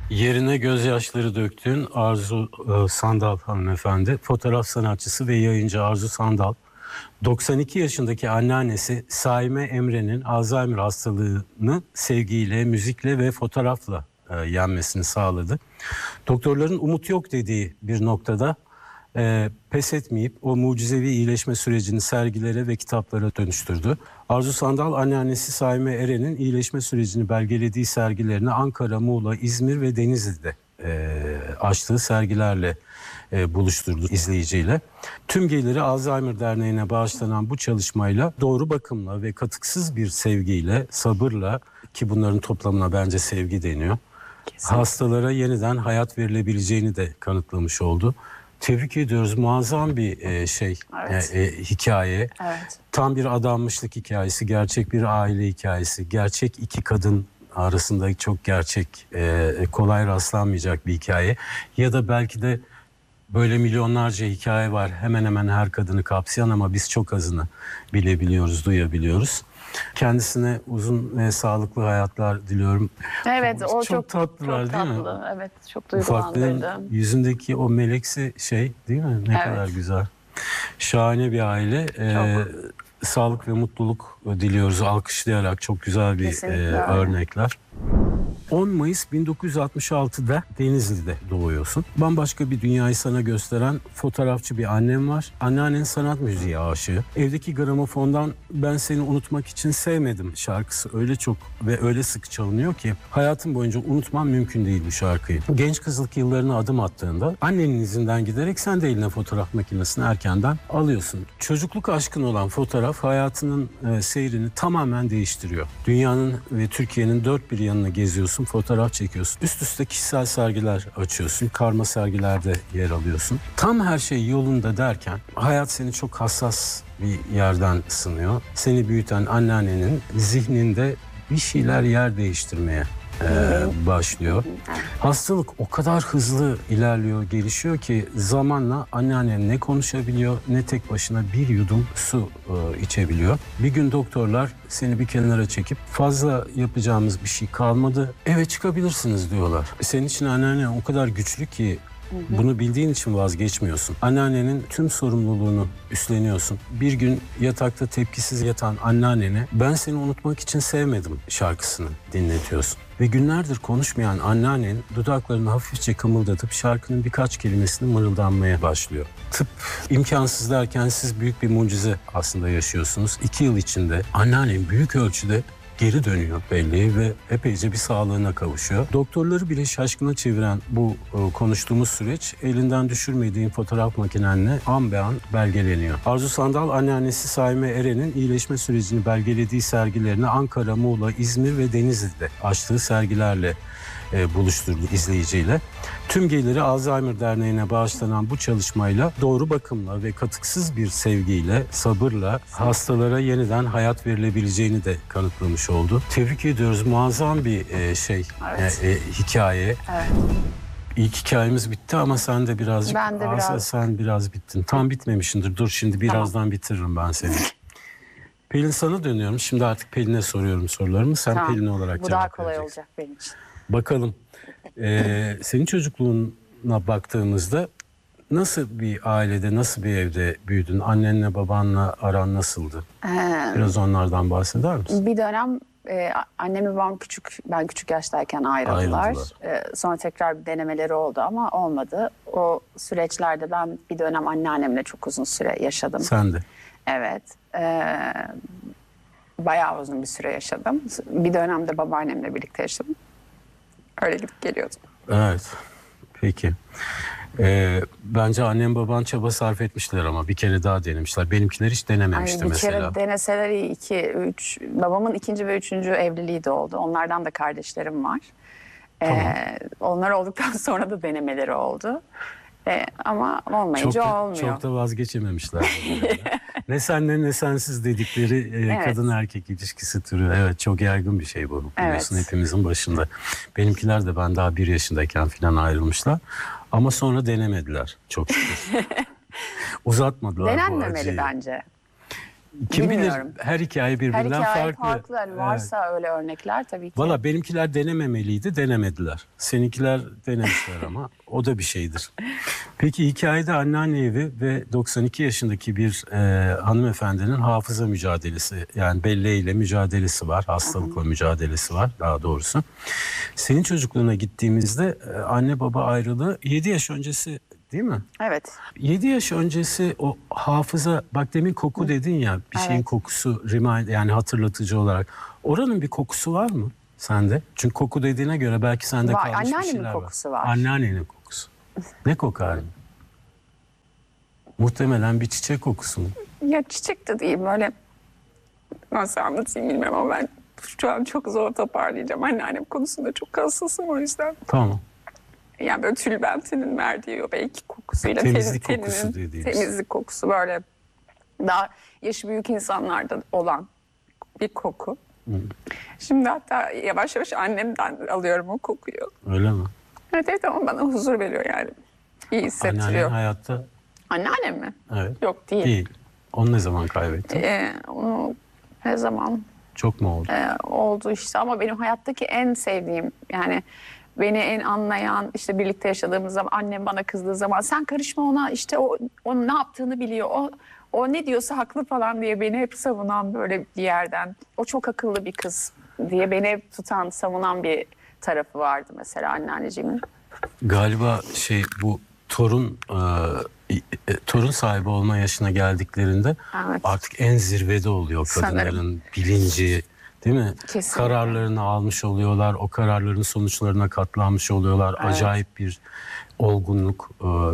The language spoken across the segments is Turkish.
Yerine gözyaşları döktüğün Arzu Sandal hanımefendi, fotoğraf sanatçısı ve yayıncı Arzu Sandal, 92 yaşındaki anneannesi Saime Emre'nin Alzheimer hastalığını sevgiyle, müzikle ve fotoğrafla yenmesini sağladı. Doktorların umut yok dediği bir noktada pes etmeyip o mucizevi iyileşme sürecini sergilere ve kitaplara dönüştürdü. Arzu Sandal, anneannesi Saime Eren'in iyileşme sürecini belgelediği sergilerini Ankara, Muğla, İzmir ve Denizli'de açtığı sergilerle buluşturdu izleyiciyle. Tüm geliri Alzheimer Derneği'ne bağışlanan bu çalışmayla doğru bakımla ve katıksız bir sevgiyle, sabırla, ki bunların toplamına bence sevgi deniyor, kesinlikle, hastalara yeniden hayat verilebileceğini de kanıtlamış oldu. Tebrik ediyoruz. Muazzam bir evet, hikaye. Evet. Tam bir adanmışlık hikayesi, gerçek bir aile hikayesi, gerçek iki kadın arasında çok gerçek, kolay rastlanmayacak bir hikaye. Ya da belki de böyle milyonlarca hikaye var, hemen hemen her kadını kapsayan, ama biz çok azını bilebiliyoruz, duyabiliyoruz. Kendisine uzun ve sağlıklı hayatlar diliyorum. Evet, o çok tatlılar, çok değil tatlı. mi? Evet, çok duygulandırdı. Ufaklığın yüzündeki o meleksi şey, değil mi? Ne kadar güzel. Şahane bir aile. Sağlık ve mutluluk diliyoruz alkışlayarak. Çok güzel bir örnekler. 10 Mayıs 1966'da Denizli'de doğuyorsun. Bambaşka bir dünyayı sana gösteren fotoğrafçı bir annem var. Anneannen sanat müziği aşığı. Evdeki gramofondan "Ben Seni Unutmak için Sevmedim" şarkısı öyle çok ve öyle sık çalınıyor ki hayatın boyunca unutman mümkün değil bu şarkıyı. Genç kızlık yıllarına adım attığında annenin izinden giderek sen de eline fotoğraf makinesini erkenden alıyorsun. Çocukluk aşkın olan fotoğraf hayatının seyrini tamamen değiştiriyor. Dünyanın ve Türkiye'nin dört bir yanını geziyorsun, fotoğraf çekiyorsun. Üst üste kişisel sergiler açıyorsun. Karma sergilerde yer alıyorsun. Tam her şey yolunda derken hayat seni çok hassas bir yerden sınıyor. Seni büyüten anneannenin zihninde bir şeyler yer değiştirmeye başlıyor. Hastalık o kadar hızlı ilerliyor, gelişiyor ki zamanla anneannen ne konuşabiliyor ne tek başına bir yudum su içebiliyor. Bir gün doktorlar seni bir kenara çekip "Fazla yapacağımız bir şey kalmadı, eve çıkabilirsiniz" diyorlar. Senin için anneannen o kadar güçlü ki bunu bildiğin için vazgeçmiyorsun. Anneannenin tüm sorumluluğunu üstleniyorsun. Bir gün yatakta tepkisiz yatan anneannene "Ben Seni Unutmak için Sevmedim" şarkısını dinletiyorsun. Ve günlerdir konuşmayan anneannen dudaklarını hafifçe kımıldatıp şarkının birkaç kelimesini mırıldanmaya başlıyor. Tıp imkansız derken siz büyük bir mucize aslında yaşıyorsunuz. 2 yıl içinde anneannen büyük ölçüde geri dönüyor belli ve epeyce bir sağlığına kavuşuyor. Doktorları bile şaşkına çeviren bu konuştuğumuz süreç elinden düşürmediğin fotoğraf makinenle an be an belgeleniyor. Arzu Sandal, anneannesi Saime Eren'in iyileşme sürecini belgelediği sergilerini Ankara, Muğla, İzmir ve Denizli'de açtığı sergilerle buluşturdu izleyiciyle. Tüm geliri Alzheimer Derneği'ne bağışlanan bu çalışmayla doğru bakımla ve katıksız bir sevgiyle, sabırla hastalara yeniden hayat verilebileceğini de kanıtlamış oldu. Tebrik ediyoruz. Muazzam bir hikaye. Evet. İlk hikayemiz bitti ama sen de birazcık... Ben de biraz... Sen biraz bittin. Tam bitmemişindir. Dur şimdi birazdan bitiririm ben seni. Pelin, sana dönüyorum. Şimdi artık Pelin'e soruyorum sorularımı. Sen Pelin olarak bu cevap daha kolay vereceksin. olacak benim için. Bakalım. Senin çocukluğuna baktığımızda nasıl bir ailede, nasıl bir evde büyüdün? Annenle babanla aran nasıldı? Biraz onlardan bahseder misin? Bir dönem annemle babam ben küçük yaştayken ayrıldılar. Sonra tekrar bir denemeleri oldu ama olmadı. O süreçlerde ben bir dönem anneannemle çok uzun süre yaşadım. Sen de? Evet. Bayağı uzun bir süre yaşadım. Bir dönemde babaannemle birlikte yaşadım. Öyle gidip geliyordum. Evet. Peki. Bence annem baban çaba sarf etmişler ama bir kere daha denemişler. Benimkiler hiç denememişti mesela. Bir kere deneseler 2-3. Babamın 2. ve 3. evliliği de oldu. Onlardan da kardeşlerim var. Tamam. Onlar olduktan sonra da denemeleri oldu. Ama olmayınca olmuyor. Çok da vazgeçememişler. Ne senle ne sensiz dedikleri kadın erkek ilişkisi türü. Evet, çok yaygın bir şey bu. Biliyorsun, hepimizin başında. Benimkiler de ben daha 1 yaşındayken falan ayrılmışlar. Ama sonra denemediler çok şükür. Uzatmadılar bu acıyı. Denenmemeli bence. Kim bilir, Bilmiyorum. her hikaye Her birbirinden hikaye farklı. farklı. Yani varsa öyle örnekler tabii ki. Valla benimkiler denememeliydi, denemediler. Seninkiler denemişler ama o da bir şeydir. Peki hikayede anneanne evi ve 92 yaşındaki bir hanımefendinin hafıza mücadelesi, yani belleğiyle mücadelesi var, hastalıkla mücadelesi var daha doğrusu. Senin çocukluğuna gittiğimizde anne baba ayrılığı 7 yaş öncesi değil mi? Evet. 7 yaş öncesi o hafıza, bak demin koku dedin ya, bir şeyin Evet. kokusu, yani hatırlatıcı olarak. Oranın bir kokusu var mı sende? Çünkü koku dediğine göre belki sende Var, kalmış bir anneannemin şeyler kokusu var. Anneannenin kokusu. Ne kokar? Muhtemelen bir çiçek kokusu mu? Ya çiçek de değil böyle, nasıl anlatayım bilmiyorum ama ben şu an çok zor toparlayacağım. Anneannem konusunda çok hassasım o yüzden. Tamam. Yani böyle tülbentinin verdiği o belki kokusuyla Temizlik teninin kokusu dediğimiz. temizlik kokusu, böyle daha yaşı büyük insanlarda olan bir koku. Şimdi hatta yavaş yavaş annemden alıyorum o kokuyu. Öyle mi? Evet, evet, ama bana huzur veriyor yani. İyi hissettiriyor. Anneannen hayatta Anneannem mi? evet. Yok, değil. Değil. Onu ne zaman kaybettin? Onu ne zaman Çok mu oldu? oldu işte, ama benim hayattaki en sevdiğim, yani beni en anlayan, işte birlikte yaşadığımız zaman annem bana kızdığı zaman sen karışma ona, işte o ne yaptığını biliyor, o ne diyorsa haklı falan diye beni hep savunan, böyle bir yerden o çok akıllı bir kız diye beni hep tutan, savunan bir tarafı vardı mesela anneanneciğimin. Galiba bu torun sahibi olma yaşına geldiklerinde Evet. artık en zirvede oluyor kadınların Sanırım. bilinci, değil mi? Kesinlikle. Kararlarını almış oluyorlar, o kararların sonuçlarına katlanmış oluyorlar. Evet. Acayip bir olgunluk,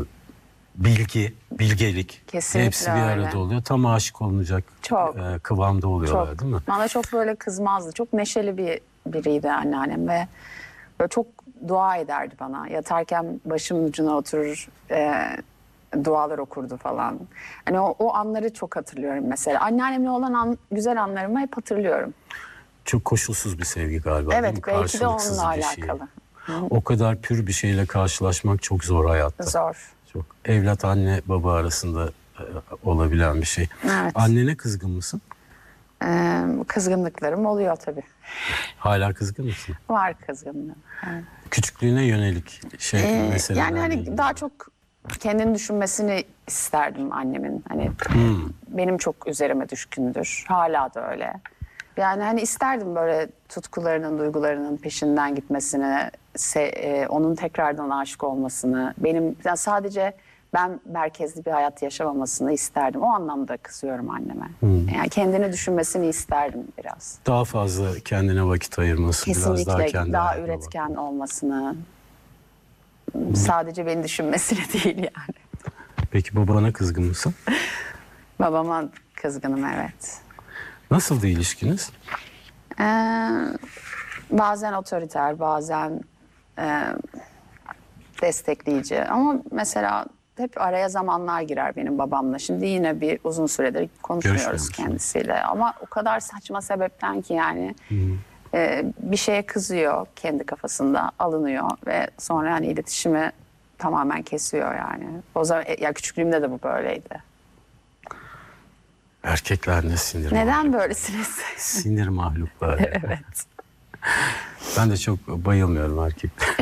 bilgelik, Kesinlikle hepsi bir öyle. arada oluyor. Tam aşık olunacak Çok. kıvamda oluyorlar, Çok. değil mi? Bana çok böyle kızmazdı. Çok neşeli biriydi anneannem ve böyle çok dua ederdi bana. Yatarken başımın ucuna oturur, dualar okurdu falan. Hani o anları çok hatırlıyorum mesela. Anneannemle olan güzel anlarımı hep hatırlıyorum. Çok koşulsuz bir sevgi galiba, değil mi? Evet, belki de Karşılıksız onunla bir şey. alakalı. O kadar pür bir şeyle karşılaşmak çok zor hayatta. Zor. Çok. Evlat anne baba arasında olabilen bir şey. Evet. Annene kızgın mısın? Kızgınlıklarım oluyor tabii. Hala kızgın mısın? Var kızgınlığım. Evet. Küçüklüğüne yönelik meselelerle Yani hani ilgili. daha çok kendini düşünmesini isterdim annemin. Hani benim çok üzerime düşkündür. Hala da öyle. Yani hani isterdim böyle tutkularının, duygularının peşinden gitmesini, onun tekrardan aşık olmasını, benim yani sadece ben merkezli bir hayat yaşamamasını isterdim. O anlamda kızıyorum anneme. Yani kendini düşünmesini isterdim biraz. Daha fazla kendine vakit ayırması, biraz daha Kesinlikle kendi daha haline üretken olmasını, sadece beni düşünmesini değil yani. Peki babana kızgın mısın? Babama kızgınım, evet. Nasıldı ilişkiniz? Bazen otoriter, bazen destekleyici. Ama mesela hep araya zamanlar girer benim babamla. Şimdi yine bir uzun süredir konuşmuyoruz Görüşmüyorsunuz. kendisiyle. Ama o kadar saçma sebepten ki yani bir şeye kızıyor kendi kafasında, alınıyor ve sonra hani iletişimi tamamen kesiyor yani. O zaman ya küçüklüğümde de bu böyleydi. Erkekler ne sinir Neden mahluk. böylesiniz? Sinir mahluklar. Evet. Ben de çok bayılmıyorum erkekler.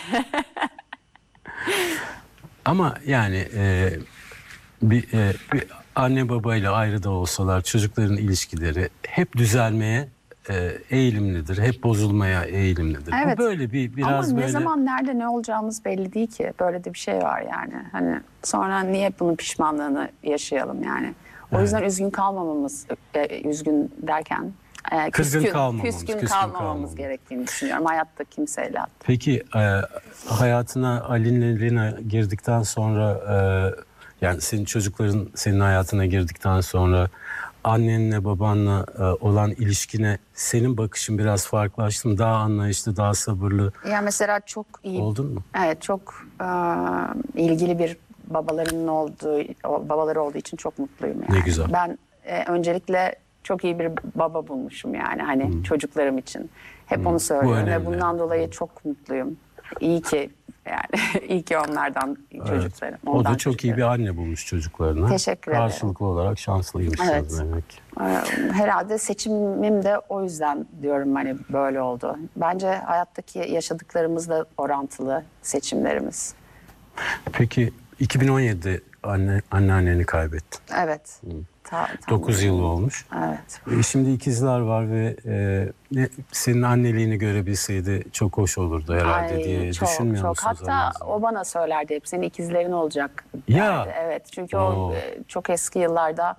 Ama yani bir anne babayla ayrı da olsalar çocukların ilişkileri hep düzelmeye eğilimlidir. Hep bozulmaya eğilimlidir. Evet. Bu böyle biraz Ama böyle... ne zaman nerede ne olacağımız belli değil ki. Böyle de bir şey var yani. Hani sonra niye bunun pişmanlığını yaşayalım yani. O yüzden üzgün kalmamamız, üzgün derken Kızgın kalmamamız, küskün küskün kalmamamız kalmamamız. gerektiğini düşünüyorum. Hayatta kimseyle. Peki hayatına Alin'le Lina girdikten sonra yani senin çocukların senin hayatına girdikten sonra annenle babanla olan ilişkine senin bakışın biraz farklılaştı mı? Daha anlayışlı, daha sabırlı Ya mesela çok iyi. oldun mu? Evet, çok ilgili bir babaları olduğu için çok mutluyum yani. Ne güzel. Ben öncelikle çok iyi bir baba bulmuşum yani hani çocuklarım için. Hep onu söylüyorum ve önemli. bundan dolayı çok mutluyum. İyi ki Yani iyi ki onlardan çocuklarım. O ondan da çok iyi bir anne bulmuş çocuklarına. Teşekkür ederim. Karşılıklı olarak şanslıymışsınız Evet. demek. Herhalde seçimim de o yüzden diyorum hani böyle oldu. Bence hayattaki yaşadıklarımızla orantılı seçimlerimiz. Peki 2017'de anneanneni kaybettin. Evet. Tam 9 yıl olmuş. Evet. Şimdi ikizler var ve senin anneliğini görebilseydi çok hoş olurdu herhalde diye çok, düşünmüyor çok. musunuz? Hatta o bana söylerdi hep senin ikizlerin olacak derdi. Ya. Evet, çünkü Oo. o çok eski yıllarda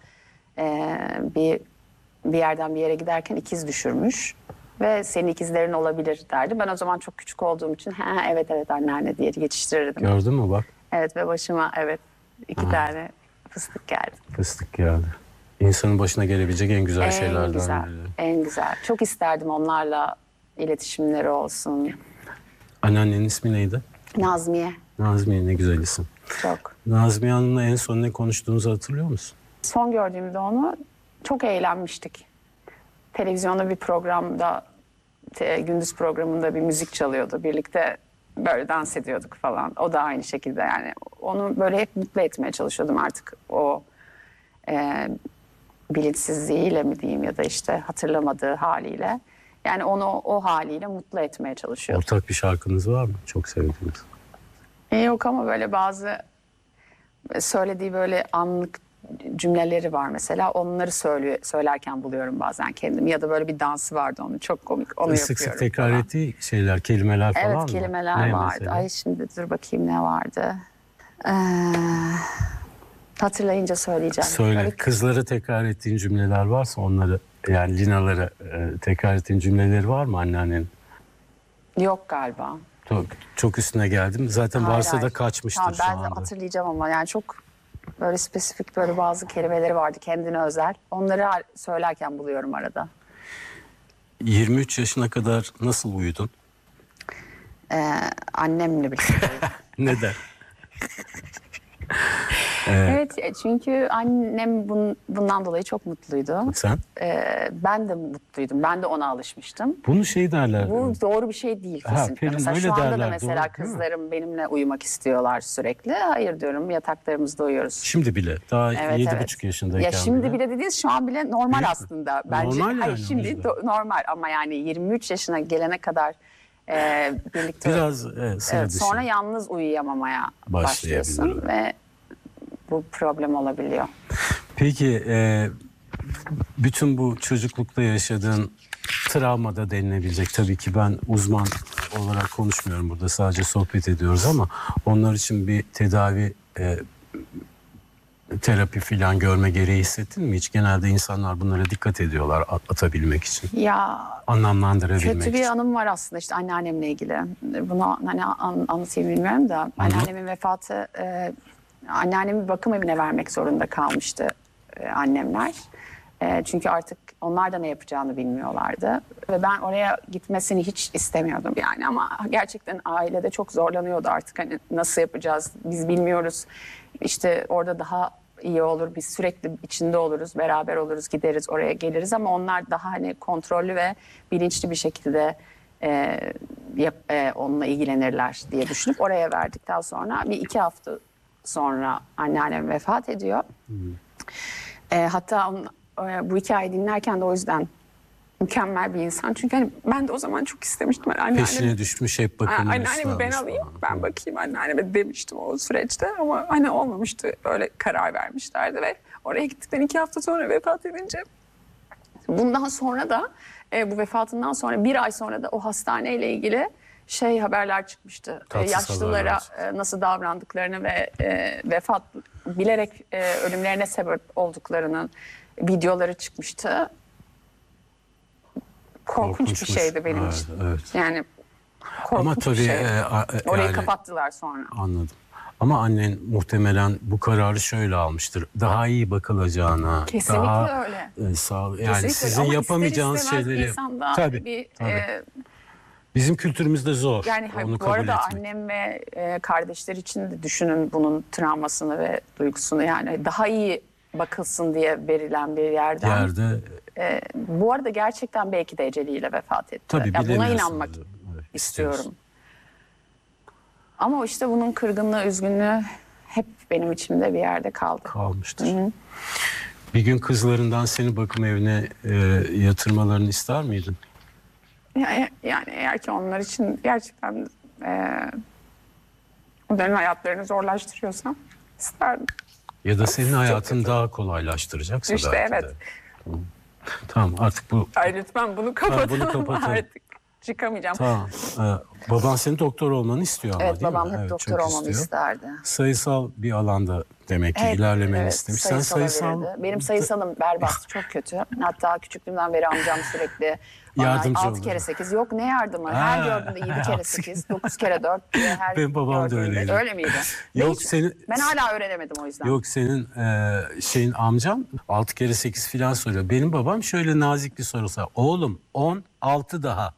bir yerden bir yere giderken ikiz düşürmüş ve senin ikizlerin olabilir derdi. Ben o zaman çok küçük olduğum için evet evet anneanne diye geçiştirirdim. Gördün mü bak? Evet ve başıma iki tane fıstık geldi. Fıstık geldi. İnsanın başına gelebilecek en güzel şeylerden güzel, biri. en güzel. Çok isterdim onlarla iletişimleri olsun. Anneannenin ismi neydi? Nazmiye. Nazmiye, ne güzel isim. Çok. Nazmiye Hanım'la en son ne konuştuğunuzu hatırlıyor musun? Son gördüğümde onu çok eğlenmiştik. Televizyonda bir programda, gündüz programında bir müzik çalıyordu. Birlikte böyle dans ediyorduk falan. O da aynı şekilde yani. Onu böyle hep mutlu etmeye çalışıyordum artık o bilinçsizliğiyle mi diyeyim ya da işte hatırlamadığı haliyle. Yani onu o haliyle mutlu etmeye çalışıyordum. Ortak bir şarkınız var mı? Çok sevdiğiniz. Yok ama böyle bazı söylediği böyle anlık cümleleri var mesela. Onları söylerken buluyorum bazen kendimi. Ya da böyle bir dansı vardı onun. Çok komik. Onu Sık yapıyorum sık tekrar falan. ettiği şeyler, kelimeler falan mı? Evet, kelimeler Ne vardı. mesela? Ay şimdi dur bakayım ne vardı. Hatırlayınca söyleyeceğim. Söyle. Böyle Kızları tekrar ettiğin cümleler varsa onları, yani Linaları tekrar ettiğin cümleleri var mı anneannenin? yok galiba. Çok üstüne geldim. Zaten Hayır, varsa da hayır. kaçmıştır Tamam, şu ben de anda. hatırlayacağım ama yani çok böyle spesifik böyle bazı kelimeleri vardı kendine özel. Onları söylerken buluyorum arada. 23 yaşına kadar nasıl uyudun? Annemle birlikte. Neden? Evet çünkü annem bundan dolayı çok mutluydu. Sen? Ben de mutluydum. Ben de ona alışmıştım. Bunu şey derler. Bu doğru bir şey değil kesinlikle. Pelin, Mesela öyle şu anda da derler, mesela doğru, değil mi? kızlarım benimle uyumak istiyorlar sürekli. Hayır diyorum, yataklarımızda uyuyoruz. Şimdi bile. Daha Evet, 7,5 evet. yaşındayken Ya şimdi bile dediğiniz şu an bile normal Büyük mü? aslında. Bence Normal hayır yani, o şimdi yüzden. normal ama yani 23 yaşına gelene kadar birlikte biraz sıra evet, dışı. sonra yalnız uyuyamamaya başlıyorsun Başlayabilir, ve bu problem olabiliyor. Peki bütün bu çocuklukta yaşadığın travmada denilebilecek, tabii ki ben uzman olarak konuşmuyorum burada, sadece sohbet ediyoruz ama onlar için bir tedavi terapi falan görme gereği hissettin mi hiç? Genelde insanlar bunlara dikkat ediyorlar atabilmek için. Ya Anlamlandırabilmek kötü bir için. anım var aslında işte anneannemle ilgili. Bunu hani anlatayım bilmiyorum da anneannemin vefatı anneannemi bakım evine vermek zorunda kalmıştı annemler. Çünkü artık onlar da ne yapacağını bilmiyorlardı. Ve ben oraya gitmesini hiç istemiyordum yani ama gerçekten ailede çok zorlanıyordu artık hani nasıl yapacağız biz bilmiyoruz. İşte orada daha iyi olur biz sürekli içinde oluruz beraber oluruz gideriz oraya geliriz ama onlar daha hani kontrollü ve bilinçli bir şekilde onunla ilgilenirler diye düşünüp oraya verdikten sonra bir 2 hafta sonra anneannem vefat ediyor. Hatta bu hikayeyi dinlerken de o yüzden mükemmel bir insan. Çünkü hani ben de o zaman çok istemiştim. Peşine düşmüş, hep bakımını anneannemi ben alayım, ben bakayım anneanneme demiştim o süreçte. Ama hani olmamıştı, öyle karar vermişlerdi ve oraya gittikten 2 hafta sonra vefat edince bundan sonra da bu vefatından sonra 1 ay sonra da o hastaneyle ilgili haberler çıkmıştı. Tatsız Yaşlılara haberler. nasıl davrandıklarını ve bilerek ölümlerine sebep olduklarının videoları çıkmıştı. Korkunç bir Korkunçmuş. şeydi benim Evet, için. evet. Yani korkunç Ama bir tabii şey. Orayı yani, kapattılar sonra. anladım. Ama annen muhtemelen bu kararı şöyle almıştır. Daha iyi bakılacağına, Kesinlikle daha öyle. Yani Kesinlikle sizin ama yapamayacağınız ister istemez şeyleri. insanda Tabii. Bizim kültürümüzde zor. Yani onu bu kabul arada etmek. annem ve kardeşler için de düşünün bunun travmasını ve duygusunu yani daha iyi bakılsın diye verilen bir yerden. Yerde Bu arada gerçekten belki de eceliyle vefat etti. tabii Ya buna bilemiyorsunuz. inanmak Evet, istiyorum. Ama işte bunun kırgınlığı, üzgünlüğü hep benim içimde bir yerde kaldı. Kalmıştır. Bir gün kızlarından seni bakım evine yatırmalarını ister miydin? Yani eğer ki onlar için gerçekten onların hayatlarını zorlaştırıyorsam isterdim. Ya da senin hayatını daha kolaylaştıracaksa İşte belki evet. de. Tamam artık bu... Ay lütfen bunu kapatalım, bunu kapatalım. artık. Çıkamayacağım. Tamam. Baban senin doktor olmanı istiyor ama Evet, değil mi? babam hep doktor çok olmamı istiyor. isterdi. Sayısal bir alanda demek ki ilerlemeni istemiş. Sen sayısal... Benim sayısalım berbat, çok kötü. Hatta küçüklüğümden beri amcam sürekli bana Yardımcı 6 oldu. kere 8 yok ne yardımı? Her gördüğümde 7 kere 8, 9 kere 4 diye her Benim babam da gördüğümde- öyleydi. Öyle miydi? Yok, Hiç- senin- Ben hala öğrenemedim o yüzden. Yok senin şeyin amcan 6 kere 8 falan soruyor. Benim babam şöyle nazik bir soru soruyor. Oğlum 16 daha.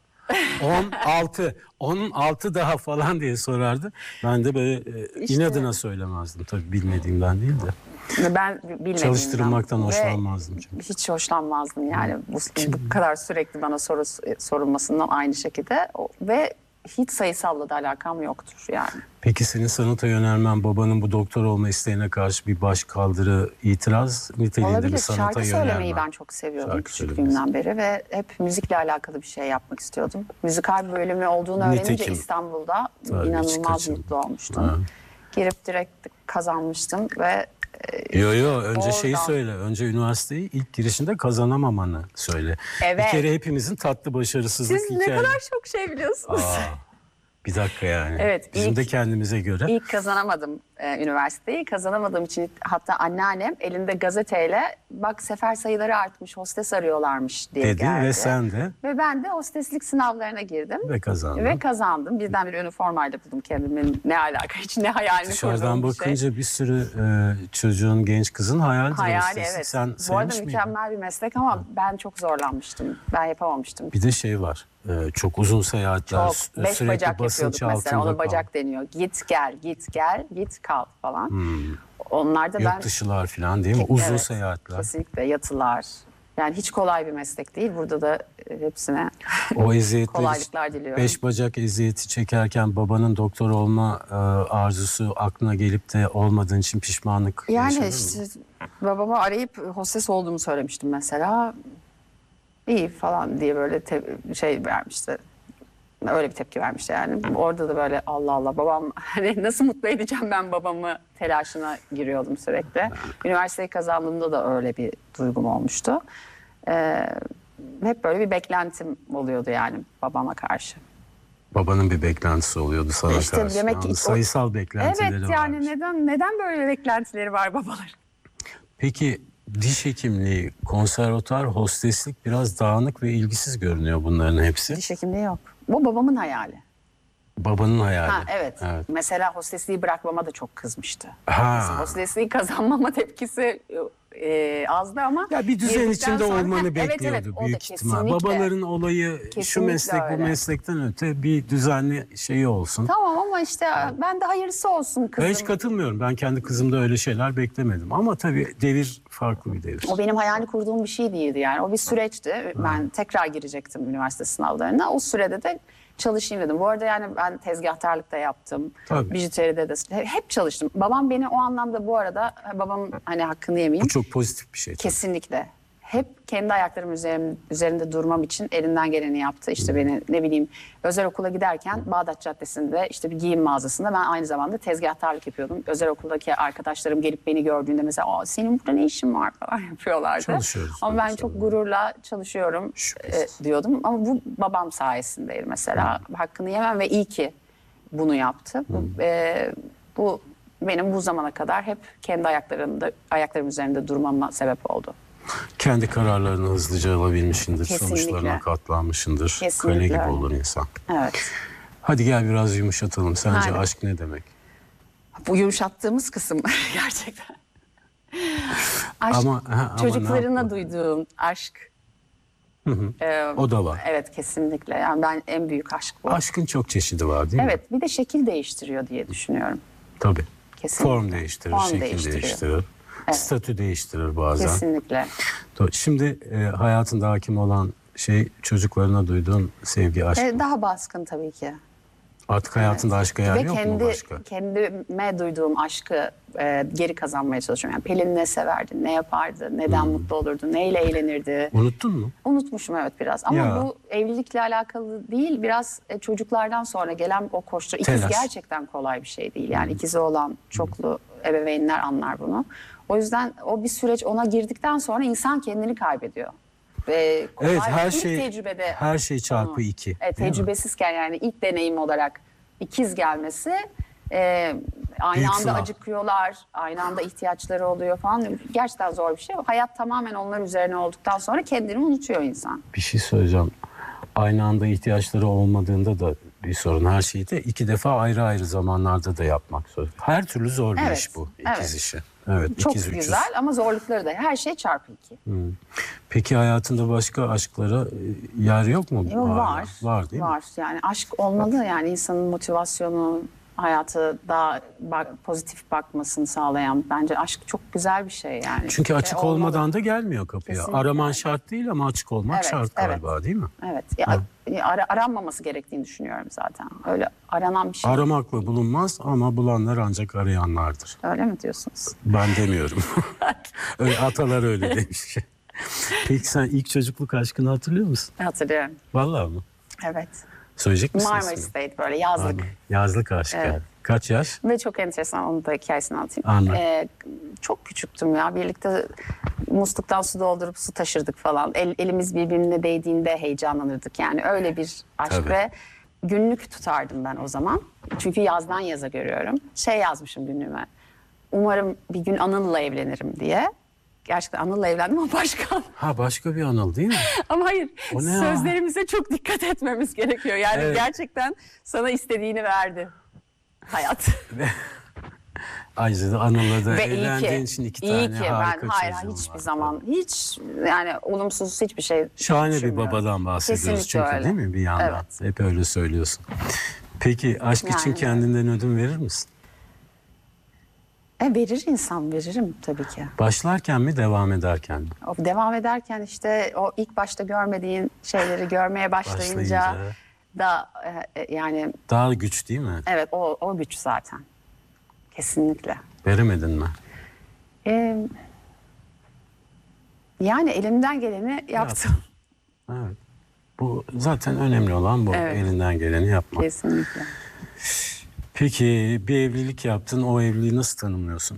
16. 16 daha falan diye sorardı. Ben de böyle inadına söylemezdim. Tabii bilmediğimden değil de. Ben bilmediğimden. Çalıştırılmaktan Ve hoşlanmazdım çünkü. Hiç hoşlanmazdım yani bu kadar sürekli bana soru sorulmasından aynı şekilde. Ve hiç sayısalla da alakam yoktur yani. Peki senin sanata yönelmen babanın bu doktor olma isteğine karşı bir başkaldırı, itiraz niteliğinde Olabilir. bir sanata Şarkı yönelmen? söylemeyi ben çok seviyordum Şarkı küçüklüğümden beri ve hep müzikle alakalı bir şey yapmak istiyordum. Müzikal bölümü olduğunu öğrenince Nitekim. İstanbul'da Tabii, hiç inanılmaz kaçırmadım. mutlu olmuştum. Girip direkt kazanmıştım ve Yo önce şeyi oradan- söyle. Önce üniversiteyi ilk girişinde kazanamamanı söyle. Evet. Bir kere hepimizin tatlı başarısızlık siz ne hikayeleri. kadar çok şey biliyorsunuz. Bir dakika yani. Evet, Bizim de kendimize göre. İlk kazanamadım üniversiteyi. Kazanamadığım için hatta anneannem elinde gazeteyle bak sefer sayıları artmış, hostes arıyorlarmış diye Dedi geldi. ve sen de Ve ben de hosteslik sınavlarına girdim. ve kazandın. Ve kazandım. Birdenbire üniformayla buldum kendimi. Ne alaka, hiç ne hayalini Dışarıdan kurduğum bir şey. bakınca bir sürü çocuğun, genç kızın hayalidir Hayali hosteslik. evet. Sen Bu arada sevmiş miydin? mükemmel bir meslek ama ben çok zorlanmıştım. Ben yapamamıştım. Bir de şey var. Çok uzun seyahatler, Çok. 5 sürekli bacak basınç yapıyorduk mesela. altında Ona bacak deniyor. Git gel, git gel, git kal falan. Onlar da ben... Yurt dışılar falan değil mi? Uzun Evet, seyahatler. Kesinlikle yatılar. Yani hiç kolay bir meslek değil. Burada da hepsine O eziyetleri, kolaylıklar diliyorum. 5 bacak eziyeti çekerken babanın doktor olma arzusu aklına gelip de olmadığın için pişmanlık Yani yaşadın mı? işte babamı arayıp hostes olduğumu söylemiştim mesela. İyi falan diye böyle şey vermişti. Öyle bir tepki vermişti yani. Orada da böyle Allah Allah babam hani nasıl mutlu edeceğim ben babamı telaşına giriyordum sürekli. Üniversiteyi kazandığımda da öyle bir duygum olmuştu. Hep böyle bir beklentim oluyordu yani babama karşı. Babanın bir beklentisi oluyordu sana İşte karşı. demek ki Yani sayısal beklentileri Evet yani varmış. neden böyle beklentileri var babaların? Peki diş hekimliği, konservatuar, hosteslik biraz dağınık ve ilgisiz görünüyor bunların hepsi. Diş hekimliği yok. Bu babamın hayali. Babanın hayali. Ha evet. Mesela hostesliği bırakmama da çok kızmıştı. Ha. Mesela hostesliği kazanmama tepkisi azdı ama... Ya bir düzen girdikten içinde sonra- olmanı Evet, bekliyordu o da büyük ihtimal. kesinlikle. Babaların olayı şu Kesinlikle meslek bu öyle. meslekten öte bir düzenli şeyi olsun. Tamam ama işte ben de hayırlısı olsun Ben kızım. hiç katılmıyorum. Ben kendi kızımda öyle şeyler beklemedim. Ama tabii devir farklı bir devir. O benim hayali kurduğum bir şey değildi yani. O bir süreçti. Ben tekrar girecektim üniversite sınavlarına. O sürede de çalışayım dedim. Bu arada yani ben tezgahtarlık da yaptım. Tabii. Bijuteride de hep çalıştım. Babam beni o anlamda bu arada babam hani hakkını yemeyeyim. Bu çok pozitif bir şey. Kesinlikle. Hep kendi ayaklarım üzerinde durmam için elinden geleni yaptı. İşte beni ne bileyim özel okula giderken Bağdat Caddesi'nde işte bir giyim mağazasında ben aynı zamanda tezgahtarlık yapıyordum. Özel okuldaki arkadaşlarım gelip beni gördüğünde mesela senin burada ne işin var falan yapıyorlardı. Çalışıyoruz. Ama ben çok gururla çalışıyorum Şüphesiz. diyordum. Ama bu babam sayesindeydi mesela. Hakkını yemem ve iyi ki bunu yaptı. Bu benim bu zamana kadar hep kendi ayaklarım üzerinde durmama sebep oldu. Kendi kararlarını hızlıca alabilmişsindir. Kesinlikle. Sonuçlarına katlanmışsındır. Kesinlikle Kale gibi öyle. olur insan. Evet. Hadi gel biraz yumuşatalım. Sence Hadi. aşk ne demek? Bu yumuşattığımız kısım gerçekten. Aşk, Ama ne çocuklarına yapalım? duyduğum aşk. O da var. Evet kesinlikle. Yani ben en büyük aşk bu. Aşkın çok çeşidi var değil mi? Evet bir de şekil değiştiriyor diye düşünüyorum. Tabii. Kesinlikle. Form değiştirir, Form şekil değiştiriyor. değiştirir. Statü değiştirir bazen. Kesinlikle. Şimdi hayatında hakim olan şey çocuklarına duyduğun sevgi, aşk. Daha baskın tabii ki. Artık hayatında aşka yer yok mu başka? Kendime duyduğum aşkı geri kazanmaya çalışıyorum. Yani Pelin ne severdi, ne yapardı, neden mutlu olurdu, neyle eğlenirdi. Unuttun mu? Unutmuşum evet biraz ama Ya. bu evlilikle alakalı değil, biraz çocuklardan sonra gelen o koştur. İkiz Telaş. gerçekten kolay bir şey değil. Yani ikizi olan çoklu ebeveynler anlar bunu. O yüzden o bir süreç, ona girdikten sonra insan kendini kaybediyor. Ve kolay Evet, her ilk şey tecrübede her şey çarpı onu- 2. Evet, tecrübesizken yani ilk deneyim olarak ikiz gelmesi, aynı Büyük anda sınav. acıkıyorlar, aynı anda ihtiyaçları oluyor falan. Gerçekten zor bir şey. Hayat tamamen onlar üzerine olduktan sonra kendini unutuyor insan. Bir şey söyleyeceğim. Aynı anda ihtiyaçları olmadığında da bir sorun. Her şeyi de 2 defa ayrı ayrı zamanlarda da yapmak zor. Her türlü zor bir Evet, iş bu. evet. İkiz işi. Evet, Çok ikiz, üçüz. güzel ama zorlukları da, her şey çarpı 2. Peki hayatında başka aşklara yer yok mu? Var. Var değil mi? Var. Yani aşk olmalı, yani insanın motivasyonu, hayatı daha pozitif bakmasını sağlayan, bence aşk çok güzel bir şey yani. Çünkü açık Olmalı. olmadan da gelmiyor kapıya. Kesinlikle. Araman şart değil ama açık olmak Evet, şart evet. galiba değil mi? Evet. Aranmaması gerektiğini düşünüyorum zaten. Öyle aranan bir şey. Aramakla bulunmaz ama bulanlar ancak arayanlardır. Öyle mi diyorsunuz? Ben demiyorum. Öyle, atalar öyle demiş. Peki sen ilk çocukluk aşkını hatırlıyor musun? Hatırlıyorum. Vallahi mı? Evet. Söyleyecek misin? ismini? Marmaris'teydi böyle yazlık. Yazlık aşkı. Evet. Kaç yaş? Ve çok enteresan, onun da hikayesini anlatayım. Anlat. Çok küçüktüm ya. Birlikte musluktan su doldurup su taşırdık falan. Elimiz birbirine değdiğinde heyecanlanırdık. Yani öyle bir aşk. Tabii. Ve günlük tutardım ben o zaman. Çünkü yazdan yaza görüyorum. Şey yazmışım günlüğüme. Umarım bir gün Anıl'la evlenirim diye. Gerçekten Anıl'la evlendim ama başka. Ha, başka bir Anıl değil mi? Ama hayır, O ne ya? sözlerimize çok dikkat etmemiz gerekiyor. Yani Evet. gerçekten sana istediğini verdi hayat. Ayrıca Anıl'la da Ve iyi evlendiğin ki, için 2 iyi tane ki harika ben hayır çocuğun hiçbir var. zaman hiç yani olumsuz hiçbir şey Şahane bir düşünmüyorum. babadan bahsediyoruz Kesinlikle çünkü öyle. değil mi bir yandan? Evet. Hep öyle söylüyorsun. Peki aşk için Yani. kendinden ödün verir misin? Verir insan, veririm tabii ki. Başlarken mi devam ederken mi? O devam ederken işte o ilk başta görmediğin şeyleri görmeye başlayınca Başlayınca. da yani Daha güç değil mi? evet o güç zaten. Kesinlikle. Veremedin mi? E, Yani elimden geleni yaptım. Evet. Bu zaten önemli olan bu. Evet. Elinden geleni yapmak. Kesinlikle. Peki bir evlilik yaptın. O evliliği nasıl tanımlıyorsun?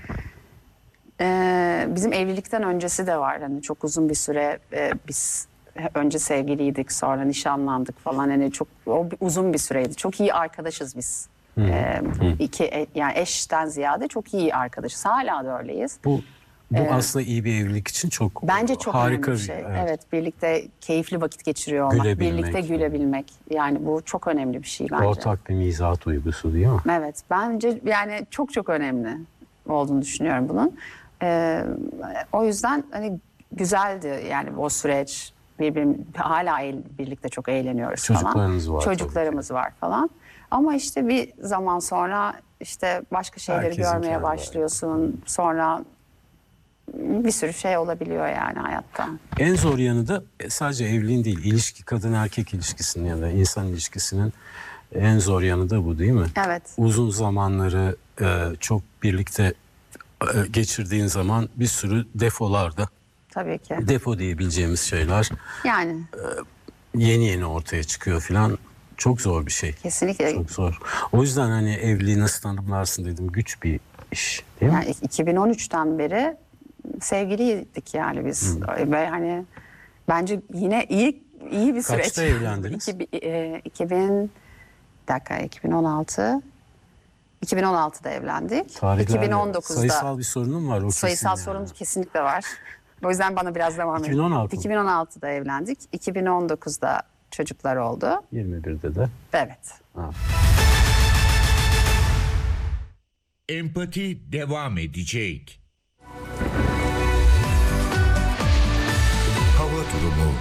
Bizim evlilikten öncesi de var. Hani çok uzun bir süre biz önce sevgiliydik, sonra nişanlandık falan. Hani çok uzun bir süreydi. Çok iyi arkadaşız biz. Yani eşten ziyade çok iyi arkadaşız. Hala da öyleyiz. Bu aslında iyi bir evlilik için çok Bence çok harika önemli bir şey. Evet, birlikte keyifli vakit geçiriyor olmak, Gülebilmek. birlikte gülebilmek. Yani bu çok önemli bir şey bence. Ortak bir mizah duygusu değil mi? Evet, bence yani çok çok önemli olduğunu düşünüyorum bunun. O yüzden hani güzeldi yani o süreç. Hala birlikte çok eğleniyoruz falan. Çocuklarınız var Çocuklarımız var falan. Ama işte bir zaman sonra işte başka şeyleri Herkesin görmeye kendi başlıyorsun. Sonra bir sürü şey olabiliyor yani hayatta. En zor yanı da sadece evliliğin değil, ilişki, kadın erkek ilişkisinin ya da insan ilişkisinin en zor yanı da bu değil mi? Evet. Uzun zamanları çok birlikte geçirdiğin zaman bir sürü defolarda, Tabii ki. defo diyebileceğimiz şeyler Yani yeni yeni ortaya çıkıyor filan. Çok zor bir şey. kesinlikle. Çok zor. O yüzden hani evliliği nasıl tanımlarsın dedim. Güç bir iş değil mi? Yani 2013'ten beri sevgiliydik yani biz. Ve hani bence yine iyi bir süreç. Kaçta evlendiniz? 2016 2016'da evlendik. Tarihlerle 2019'da sayısal bir sorunum var. O sayısal kesin yani. sorun kesinlikle var. O yüzden bana biraz devam edin. 2016 mı? 2016'da evlendik. 2019'da çocuklar oldu. 21'de de. Evet. Empati devam edecek. Hava durumu.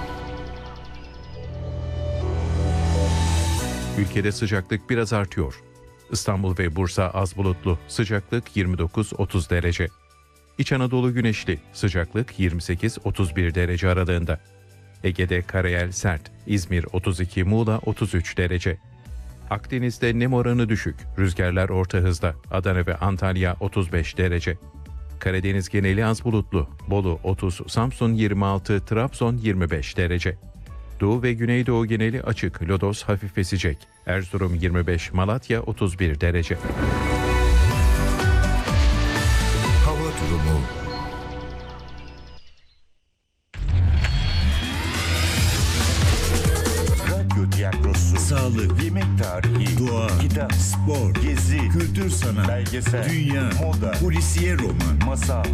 Ülkede sıcaklık biraz artıyor. İstanbul ve Bursa az bulutlu, sıcaklık 29-30 derece. İç Anadolu güneşli, sıcaklık 28-31 derece aralığında. Ege'de karayel sert, İzmir 32, Muğla 33 derece. Akdeniz'de nem oranı düşük. Rüzgarlar orta hızda. Adana ve Antalya 35 derece. Karadeniz geneli az bulutlu. Bolu 30, Samsun 26, Trabzon 25 derece. Doğu ve Güneydoğu geneli açık. Lodos hafif esecek. Erzurum 25, Malatya 31 derece. Hava durumu. Radyo tiyatrosu, Sağlık, yemek tarihi, doğa, kitap, spor, gezi, kültür sanat, belgesel, dünya, moda, polisiye roman. masal,